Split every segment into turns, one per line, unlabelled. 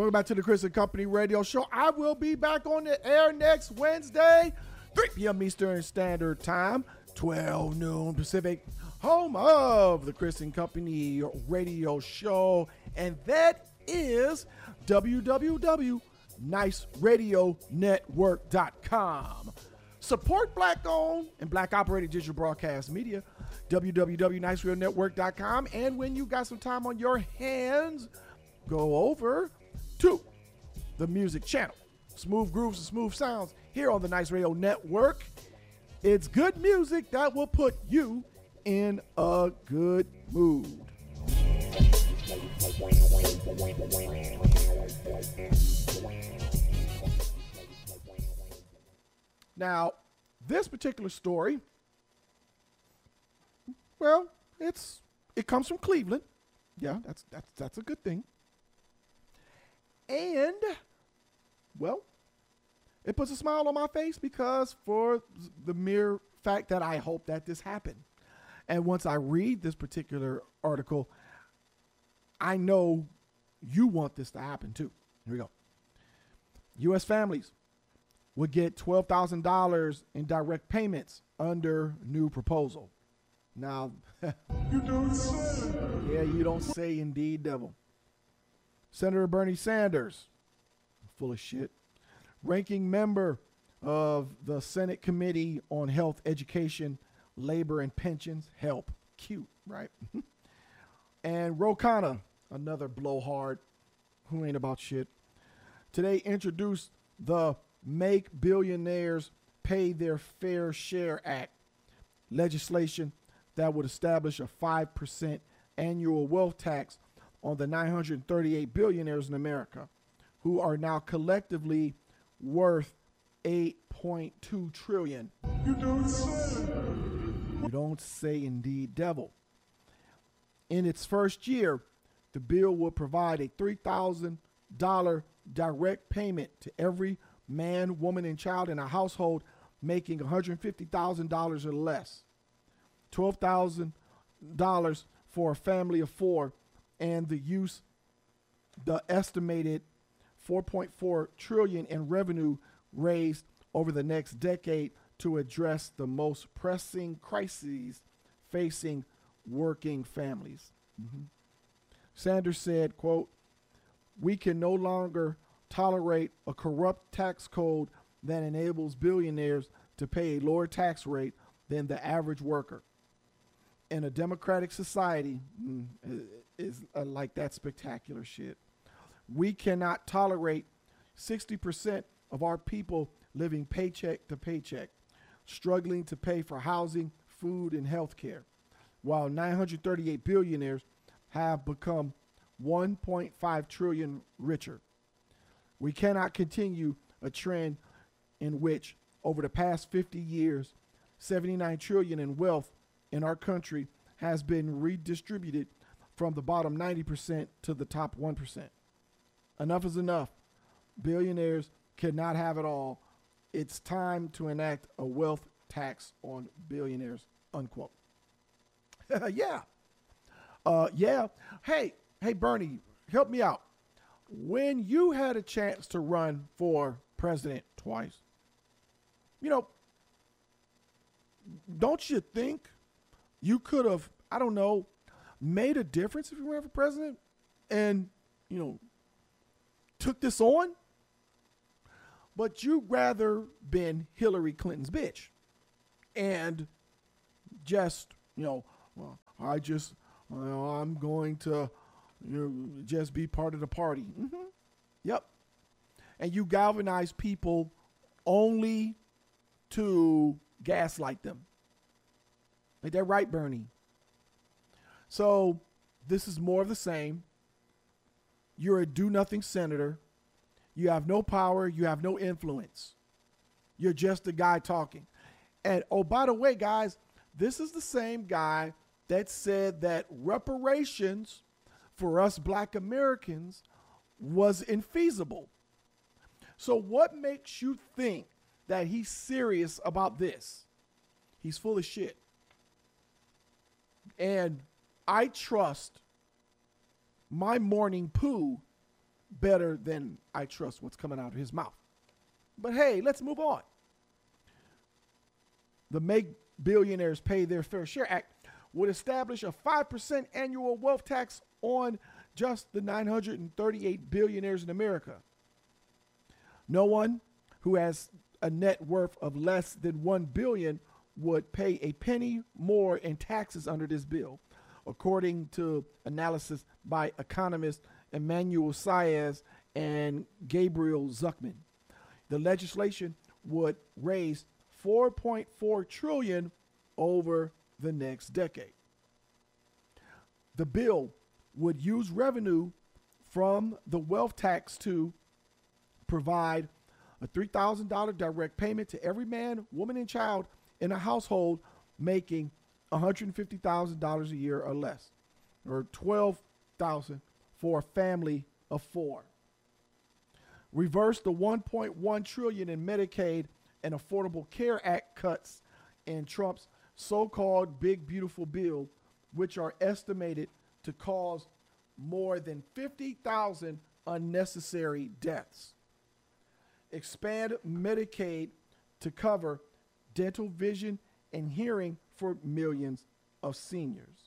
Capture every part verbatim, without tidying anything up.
Welcome back to the Chris and Company Radio Show. I will be back on the air next Wednesday, three p.m. Eastern Standard Time, twelve noon Pacific, home of the Chris and Company Radio Show. And that is w w w dot nice radio network dot com. Support black-owned and black-operated digital broadcast media, w w w dot nice radio network dot com. And when you got some time on your hands, go over to the music channel. Smooth grooves and smooth sounds here on the Nice Radio Network. It's good music that will put you in a good mood. Now, this particular story, well, it's it comes from Cleveland. Yeah, that's that's that's a good thing. And, well, it puts a smile on my face because for the mere fact that I hope that this happened. And once I read this particular article, I know you want this to happen too. Here we go. U S families would get twelve thousand dollars in direct payments under new proposal. Now, you don't say. Yeah, you don't say indeed, devil. Senator Bernie Sanders, full of shit, ranking member of the Senate Committee on Health, Education, Labor, and Pensions, HELP, cute, right? And Ro Khanna, another blowhard who ain't about shit, today introduced the Make Billionaires Pay Their Fair Share Act, legislation that would establish a five percent annual wealth tax on the nine hundred thirty-eight billionaires in America, who are now collectively worth eight point two trillion dollars. You don't say. You don't say indeed, devil. In its first year, the bill will provide a three thousand dollars direct payment to every man, woman, and child in a household making one hundred fifty thousand dollars or less, twelve thousand dollars for a family of four, and the use, the estimated four point four trillion dollars in revenue raised over the next decade to address the most pressing crises facing working families. Mm-hmm. Sanders said, quote, "We can no longer tolerate a corrupt tax code that enables billionaires to pay a lower tax rate than the average worker. In a democratic society," mm, is uh, like that spectacular shit, "we cannot tolerate sixty percent of our people living paycheck to paycheck, struggling to pay for housing, food, and health care, while nine hundred thirty-eight billionaires have become one point five trillion dollars richer. We cannot continue a trend in which, over the past fifty years, seventy-nine trillion dollars in wealth in our country has been redistributed from the bottom ninety percent to the top one percent. Enough is enough. Billionaires cannot have it all. It's time to enact a wealth tax on billionaires," unquote. yeah. Uh, yeah. Hey, hey, Bernie, help me out. When you had a chance to run for president twice, you know, don't you think you could have, I don't know, made a difference if you ran for president and, you know, took this on? But you'd rather been Hillary Clinton's bitch and just, you know, well, I just, well, I'm going to, you know, just be part of the party. Mm-hmm. Yep. And you galvanize people only to gaslight them. Ain't that right, Bernie? So this is more of the same. You're a do-nothing senator. You have no power. You have no influence. You're just a guy talking. And, oh, by the way, guys, this is the same guy that said that reparations for us black Americans was infeasible. So what makes you think that he's serious about this? He's full of shit. And I trust my morning poo better than I trust what's coming out of his mouth. But hey, let's move on. The Make Billionaires Pay Their Fair Share Act would establish a five percent annual wealth tax on just the nine hundred thirty-eight billionaires in America. No one who has a net worth of less than one billion dollars would pay a penny more in taxes under this bill, according to analysis by economists Emmanuel Saez and Gabriel Zuckman. The legislation would raise four point four trillion dollars over the next decade. The bill would use revenue from the wealth tax to provide a three thousand dollars direct payment to every man, woman, and child in a household making one hundred fifty thousand dollars a year or less, or twelve thousand dollars for a family of four. Reverse the one point one trillion dollars in Medicaid and Affordable Care Act cuts in Trump's so-called Big Beautiful Bill, which are estimated to cause more than fifty thousand unnecessary deaths. Expand Medicaid to cover dental, vision, and hearing for millions of seniors.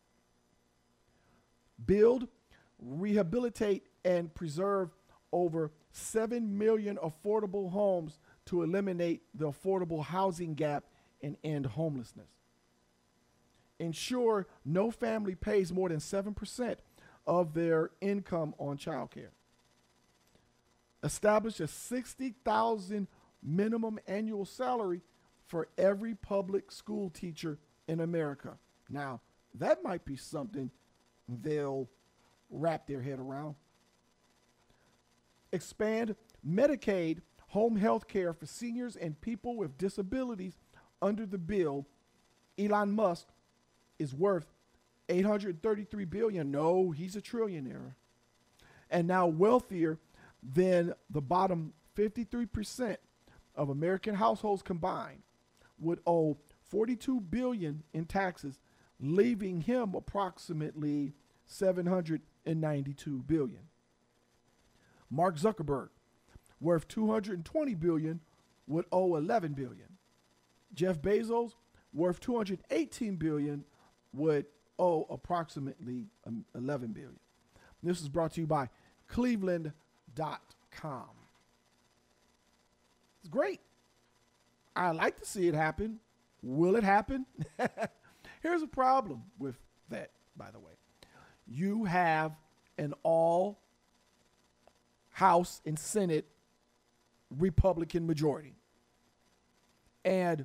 Build, rehabilitate, and preserve over seven million affordable homes to eliminate the affordable housing gap and end homelessness. Ensure no family pays more than seven percent of their income on child care. Establish a sixty thousand dollars minimum annual salary for every public school teacher in America. Now, that might be something they'll wrap their head around. Expand Medicaid home health care for seniors and people with disabilities under the bill. Elon Musk is worth eight hundred thirty-three billion dollars. No, he's a trillionaire. And now wealthier than the bottom fifty-three percent of American households combined would owe forty-two billion dollars in taxes, leaving him approximately seven hundred ninety-two billion dollars. Mark Zuckerberg, worth two hundred twenty billion dollars, would owe eleven billion dollars. Jeff Bezos, worth two hundred eighteen billion dollars, would owe approximately eleven billion dollars. This is brought to you by Cleveland dot com. It's great. I like to see it happen. Will it happen? Here's a problem with that, by the way. You have an all House and Senate Republican majority. And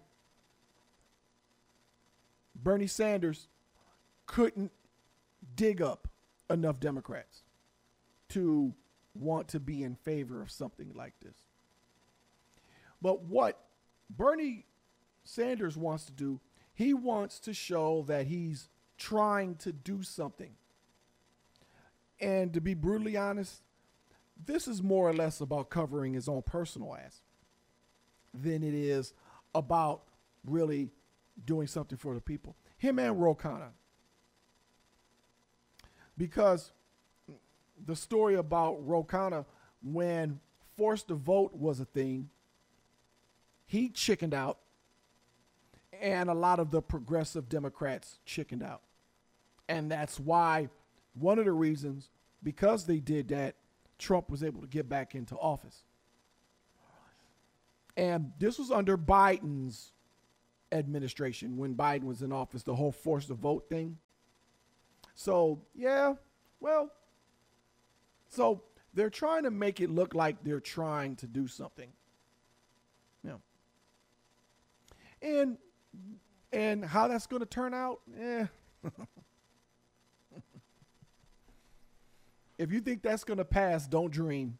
Bernie Sanders couldn't dig up enough Democrats to want to be in favor of something like this. But what Bernie Sanders wants to do, he wants to show that he's trying to do something. And to be brutally honest, this is more or less about covering his own personal ass than it is about really doing something for the people. Him and Ro Khanna. Because the story about Ro Khanna, when forced to vote was a thing, he chickened out, and a lot of the progressive Democrats chickened out. And that's why, one of the reasons, because they did that, Trump was able to get back into office. And this was under Biden's administration, when Biden was in office, the whole force to vote thing. So, yeah, well, so they're trying to make it look like they're trying to do something. Yeah. And and how that's going to turn out, eh. If you think that's going to pass, don't dream.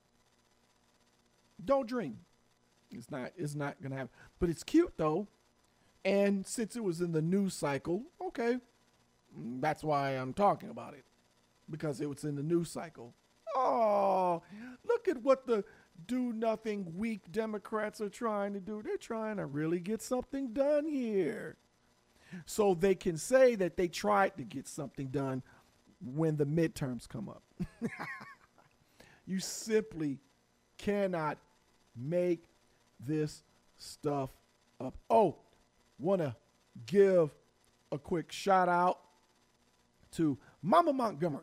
Don't dream. It's not, it's not going to happen. But it's cute, though. And since it was in the news cycle, okay, that's why I'm talking about it. Because it was in the news cycle. Oh, look at what the do-nothing weak Democrats are trying to do. They're trying to really get something done here. So they can say that they tried to get something done when the midterms come up. You simply cannot make this stuff up. Oh, want to give a quick shout out to Mama Montgomery,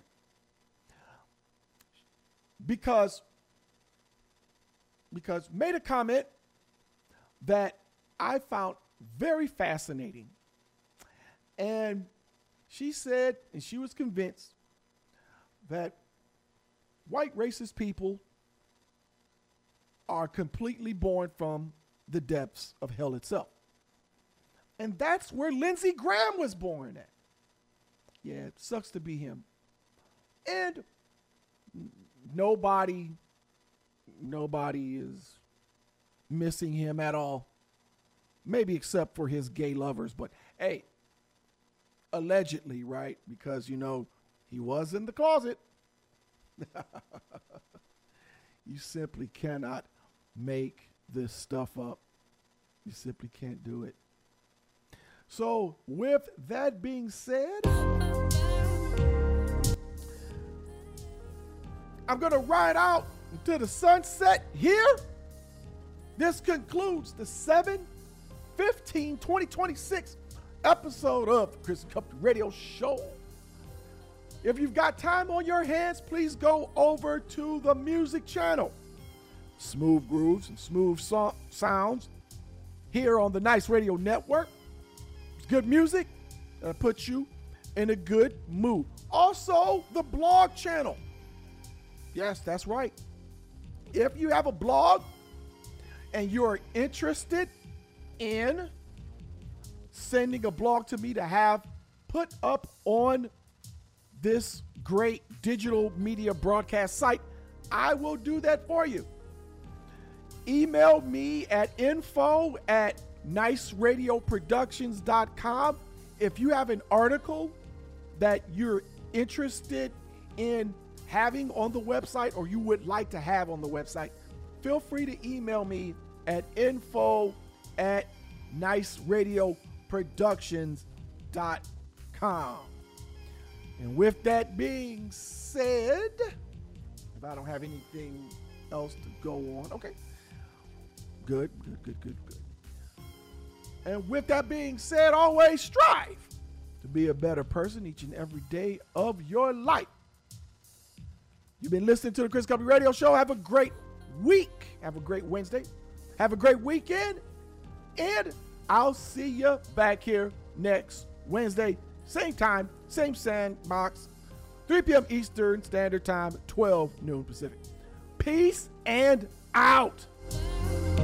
because because made a comment that I found very fascinating. And she said, and she was convinced, that white racist people are completely born from the depths of hell itself. And that's where Lindsey Graham was born at. Yeah, it sucks to be him. And nobody, nobody is missing him at all. Maybe except for his gay lovers. But hey, allegedly, right? Because, you know, he was in the closet. You simply cannot make this stuff up. You simply can't do it. So with that being said, I'm going to ride out into the sunset here. This concludes the seven fifteen twenty twenty-six episode of the Chris Company Radio Show. If you've got time on your hands, please go over to the music channel. Smooth grooves and smooth so- sounds here on the Nice Radio Network. It's good music that puts you in a good mood. Also, the blog channel. Yes, that's right. If you have a blog and you're interested in sending a blog to me to have put up on this great digital media broadcast site, I will do that for you. Email me at info at nice radio productions dot com. If you have an article that you're interested in having on the website or you would like to have on the website, feel free to email me at info at nice radio productions dot com. And with that being said, if I don't have anything else to go on, okay. Good, good, good, good, good. And with that being said, always strive to be a better person each and every day of your life. You've been listening to the Chris Company Radio Show. Have a great week. Have a great Wednesday. Have a great weekend. And I'll see you back here next Wednesday. Same time, same sandbox. three p.m. Eastern Standard Time, twelve noon Pacific. Peace and out.